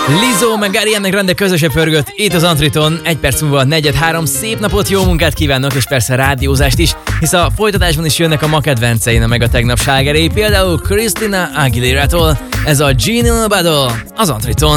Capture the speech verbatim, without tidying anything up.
Lizzo meg Ariana Grande közöse pörgött itt az Antriton. Egy perc múlva negyed három, szép napot, jó munkát kívánok, és persze rádiózást is, hisz a folytatásban is jönnek a ma kedvencein a meg a tegnap slágerei, például Christina Aguilera-tól. Ez a Genie Battle az Antriton.